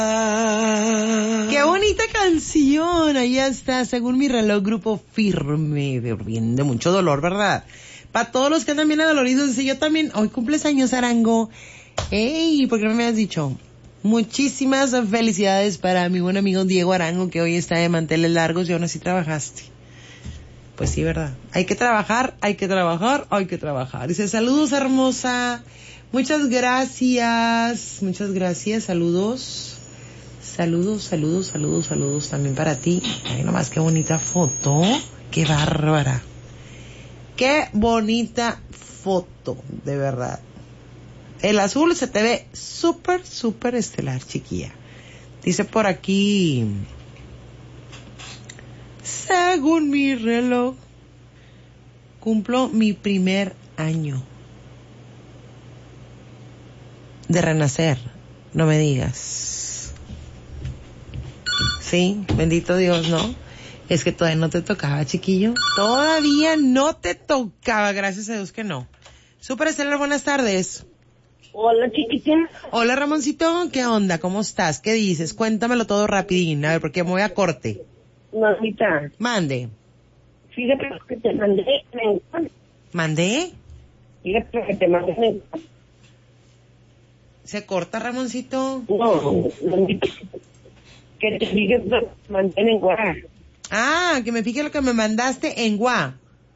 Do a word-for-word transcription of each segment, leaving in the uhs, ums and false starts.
Qué bonita canción, ahí está, según mi reloj, Grupo Firme, bien, de mucho dolor, ¿verdad? Para todos los que andan bien adoloridos, dice, yo también, hoy cumples años, Arango. Ey, ¿por qué no me has dicho? Muchísimas felicidades para mi buen amigo Diego Arango, que hoy está de manteles largos y aún así trabajaste. Pues sí, ¿verdad? Hay que trabajar, hay que trabajar, hay que trabajar. Dice, saludos, hermosa. Muchas gracias, muchas gracias, saludos. Saludos, saludos, saludos, saludos también para ti. Ay, nomás qué bonita foto. Qué bárbara. Qué bonita foto, de verdad. El azul se te ve súper, súper estelar, chiquilla. Dice por aquí, según mi reloj, cumplo mi primer año de renacer. No me digas. Sí, bendito Dios, ¿no? Es que todavía no te tocaba, chiquillo. Todavía no te tocaba, gracias a Dios que no. Súper estelar, buenas tardes. Hola, chiquitín. Hola, Ramoncito, ¿qué onda? ¿Cómo estás? ¿Qué dices? Cuéntamelo todo rapidín, a ver, porque me voy a corte. Mamita. Mande. Fíjate que te mandé en... ¿Mandé? Fíjate que te mandé en... ¿Se corta, Ramoncito? No, que te fijes, mandé en Guá. Ah, que me fije lo que me mandaste en Guá.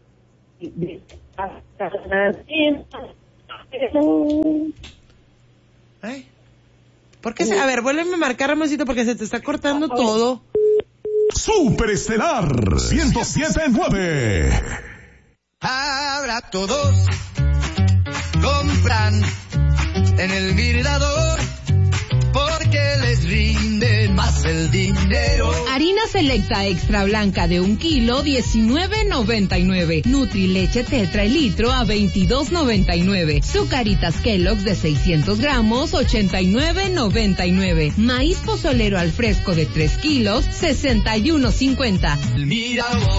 Ay. ¿Por qué se...? A ver, vuélveme a marcar, Ramoncito, porque se te está cortando todo. Superestelar ciento siete punto nueve. Ahora todos compran en el Mirador porque les rinde más el dinero. Harina selecta extra blanca de un kilo, diecinueve noventa y nueve. Nutrileche tetra el litro a veintidós noventa y nueve. Zucaritas Kellogg's de seiscientos gramos, ochenta y nueve noventa y nueve. Maíz pozolero al fresco de tres kilos, sesenta y uno cincuenta. El Mirador.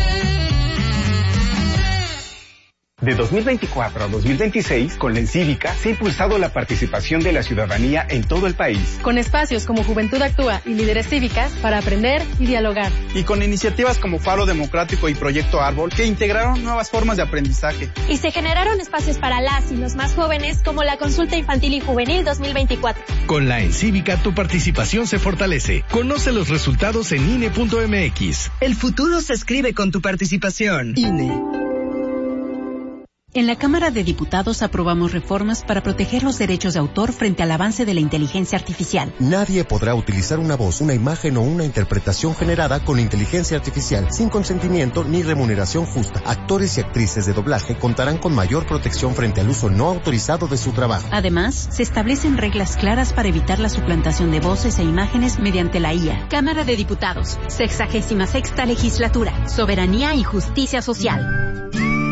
De dos mil veinticuatro a dos mil veintiséis, con la Encívica, se ha impulsado la participación de la ciudadanía en todo el país. Con espacios como Juventud Actúa y Líderes Cívicas para aprender y dialogar. Y con iniciativas como Faro Democrático y Proyecto Árbol, que integraron nuevas formas de aprendizaje. Y se generaron espacios para las y los más jóvenes, como la Consulta Infantil y Juvenil dos mil veinticuatro. Con la Encívica, tu participación se fortalece. Conoce los resultados en I N E punto M X. El futuro se escribe con tu participación. I N E. En la Cámara de Diputados aprobamos reformas para proteger los derechos de autor frente al avance de la inteligencia artificial. Nadie podrá utilizar una voz, una imagen o una interpretación generada con inteligencia artificial sin consentimiento ni remuneración justa. Actores y actrices de doblaje contarán con mayor protección frente al uso no autorizado de su trabajo. Además, se establecen reglas claras para evitar la suplantación de voces e imágenes mediante la I A. Cámara de Diputados, sexagésima sexta legislatura, soberanía y justicia social.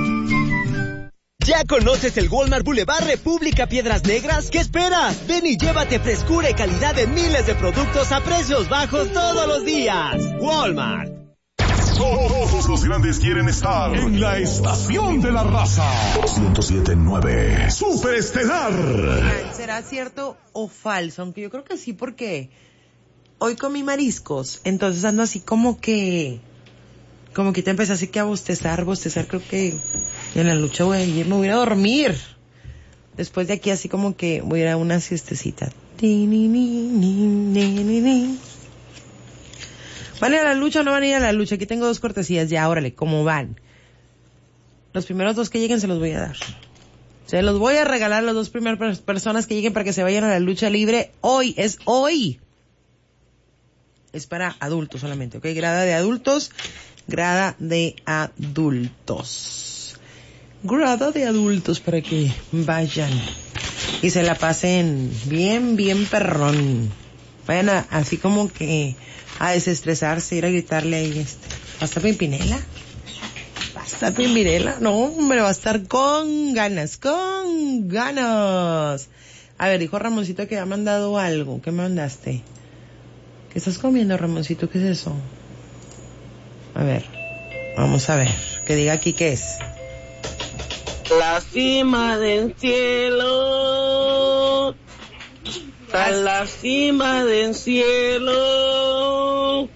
¿Ya conoces el Walmart Boulevard República Piedras Negras? ¿Qué esperas? Ven y llévate frescura y calidad de miles de productos a precios bajos todos los días. Walmart. Todos los grandes quieren estar en la estación de la raza. ciento siete punto nueve. Superestelar. ¿Será cierto o falso? Aunque yo creo que sí, porque hoy comí mariscos, entonces ando así como que... Como que te empecé así que a bostezar, bostezar, creo que en la lucha voy a ir, me voy a ir a dormir. Después de aquí así como que voy a ir a una siestecita. ¿Van a ir a la lucha o no van a ir a la lucha? Aquí tengo dos cortesías ya, órale, ¿cómo van? Los primeros dos que lleguen se los voy a dar. Se los voy a regalar a las dos primeras personas que lleguen para que se vayan a la lucha libre. Hoy, es hoy. Es para adultos solamente, ¿ok? Grada de adultos. Grada de adultos. Grada de adultos para que vayan y se la pasen bien, bien perrón. Vayan a, así como que a desestresarse, ir a gritarle ahí, este, ¿va a estar Pimpinela? ¿Va a estar Pimpinela? No, hombre, va a estar con ganas, con ganas. A ver, dijo Ramoncito que ha mandado algo. ¿Qué mandaste? ¿Qué estás comiendo, Ramoncito? ¿Qué es eso? A ver, vamos a ver, que diga aquí qué es. La cima del cielo hasta la cima del cielo.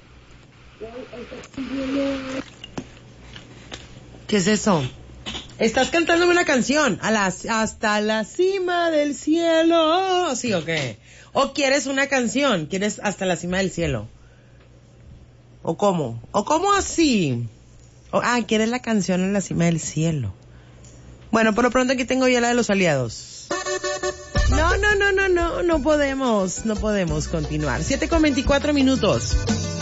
¿Qué es eso? Estás cantándome una canción. A las, hasta la cima del cielo. ¿Sí o qué? ¿O quieres una canción? ¿Quieres hasta la cima del cielo? ¿O cómo? ¿O cómo así? O, ah, ¿quieres la canción en la cima del cielo? Bueno, por lo pronto aquí tengo ya la de los aliados. No, no, no, no, no, no podemos, no podemos continuar. siete con veinticuatro minutos.